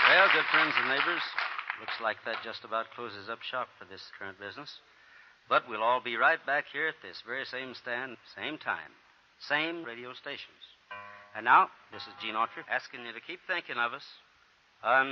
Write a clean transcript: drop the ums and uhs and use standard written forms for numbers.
Well, good friends and neighbors, looks like that just about closes up shop for this current business. But we'll all be right back here at this very same stand, same time, same radio stations. And now, this is Gene Autry asking you to keep thinking of us